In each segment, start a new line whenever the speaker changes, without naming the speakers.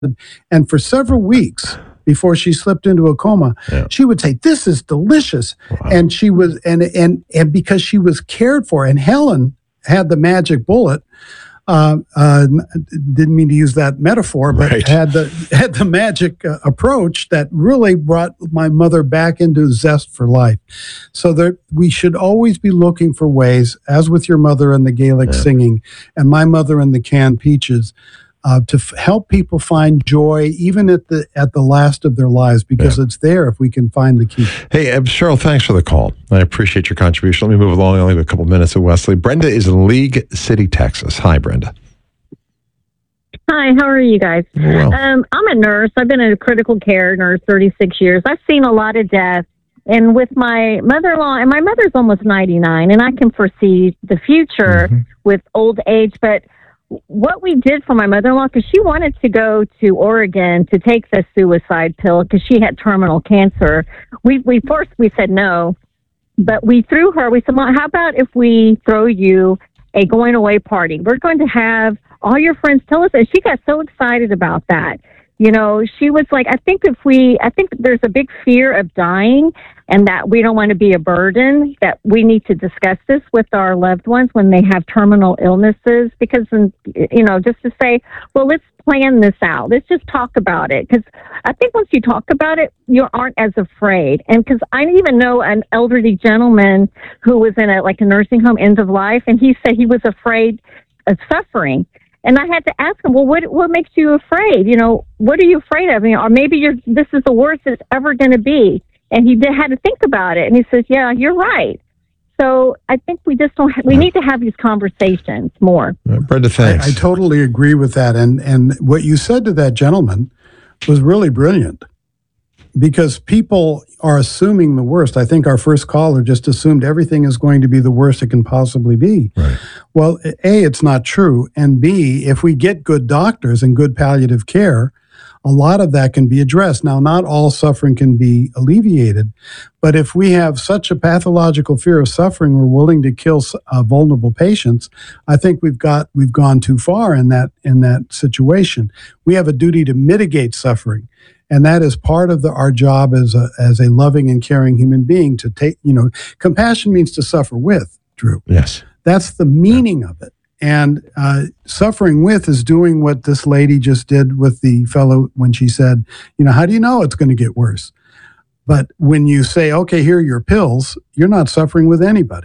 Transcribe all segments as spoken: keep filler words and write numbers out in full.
And for several weeks before she slipped into a coma, yeah. she would say, "This is delicious." Wow. And she was, and, and, and because she was cared for, and Helen had the magic bullet. Uh, uh, didn't mean to use that metaphor, but right. had the had the magic uh, approach that really brought my mother back into zest for life. So there, we should always be looking for ways, as with your mother and the Gaelic yeah. singing, and my mother and the canned peaches, uh, to f- help people find joy even at the at the last of their lives, because yeah. it's there if we can find the key.
Hey, uh, Cheryl, thanks for the call. I appreciate your contribution. Let me move along. I only have a couple minutes of Wesley. Brenda is in League City, Texas. Hi, Brenda.
Hi, how are you guys?
Well.
Um, I'm a nurse. I've been a critical care nurse thirty-six years. I've seen a lot of death. And with my mother-in-law, and my mother's almost ninety-nine, and I can foresee the future mm-hmm. with old age, but what we did for my mother-in-law, because she wanted to go to Oregon to take the suicide pill because she had terminal cancer. We we first we said no, but we threw her. We said, "Well, how about if we throw you a going away party? We're going to have all your friends tell us." And she got so excited about that. You know, she was like, I think if we, I think there's a big fear of dying and that we don't want to be a burden, that we need to discuss this with our loved ones when they have terminal illnesses, because, you know, just to say, well, let's plan this out. Let's just talk about it. Because I think once you talk about it, you aren't as afraid. And because I even know an elderly gentleman who was in a, like a nursing home, end of life, and he said he was afraid of suffering. And I had to ask him, well, what what makes you afraid? You know, what are you afraid of? You know, or maybe you're, this is the worst it's ever going to be. And he did, had to think about it. And he says, yeah, you're right. So I think we just don't, ha- we need to have these conversations more.
Uh, Brenda, thanks.
I, I totally agree with that. And, and what you said to that gentleman was really brilliant, because people are assuming the worst. I think our first caller just assumed everything is going to be the worst it can possibly be.
Right.
Well, A, it's not true. And B, if we get good doctors and good palliative care, a lot of that can be addressed. Now, not all suffering can be alleviated, but if we have such a pathological fear of suffering, we're willing to kill uh, vulnerable patients, I think we've got we've gone too far in that in that situation. We have a duty to mitigate suffering. And that is part of the, our job as a as a loving and caring human being, to take, you know, compassion means to suffer with, Drew.
Yes.
That's the meaning of it. And uh, suffering with is doing what this lady just did with the fellow when she said, you know, how do you know it's going to get worse? But when you say, okay, here are your pills, you're not suffering with anybody.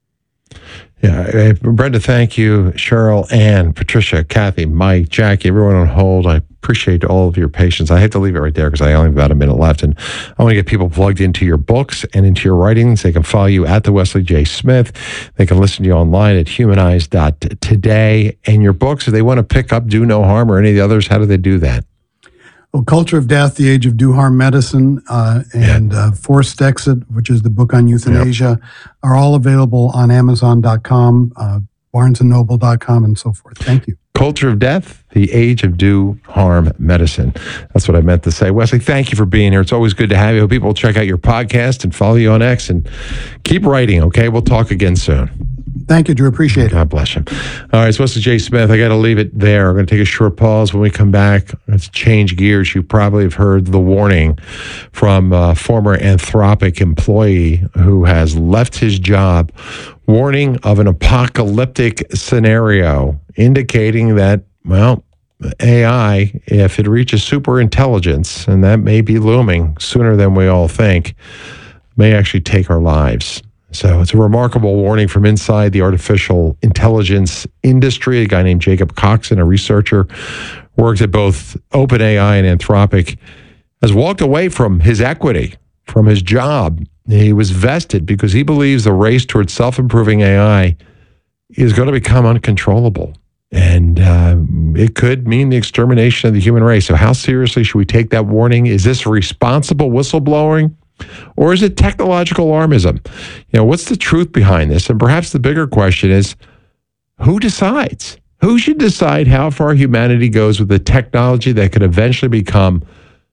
Yeah, Brenda, thank you. Cheryl, Ann, Patricia, Kathy, Mike, Jackie, everyone on hold. I appreciate all of your patience. I have to leave it right there because I only have about a minute left. And I want to get people plugged into your books and into your writings. They can follow you at the Wesley J. Smith. They can listen to you online at humanize dot today. And your books, if they want to pick up Do No Harm or any of the others, how do they do that?
Well, Culture of Death, The Age of Do Harm Medicine, uh, and yeah. uh, Forced Exit, which is the book on euthanasia, yep. are all available on amazon dot com, uh, barnes and noble dot com, and so forth. Thank you.
Culture of Death, The Age of Do Harm Medicine. That's what I meant to say. Wesley, thank you for being here. It's always good to have you. I hope people will check out your podcast and follow you on X, and keep writing, okay? We'll talk again soon.
Thank you, Drew. Appreciate it.
God bless you. All right, it's Wesley J. Smith. I got to leave it there. We're going to take a short pause. When we come back, let's change gears. You probably have heard the warning from a former Anthropic employee who has left his job, warning of an apocalyptic scenario, indicating that, well, A I, if it reaches super intelligence, and that may be looming sooner than we all think, may actually take our lives. So it's a remarkable warning from inside the artificial intelligence industry. A guy named Jacob Coxon, a researcher, works at both OpenAI and Anthropic, has walked away from his equity, from his job. He was vested because he believes the race towards self-improving A I is going to become uncontrollable. And uh, it could mean the extermination of the human race. So how seriously should we take that warning? Is this responsible whistleblowing? Or is it technological alarmism? You know, what's the truth behind this? And perhaps the bigger question is, who decides? Who should decide how far humanity goes with the technology that could eventually become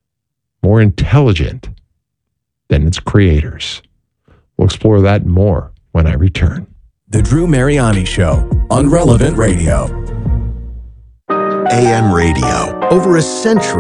more intelligent than its creators? We'll explore that and more when I return.
The Drew Mariani Show on Relevant Radio. A M radio. Over a century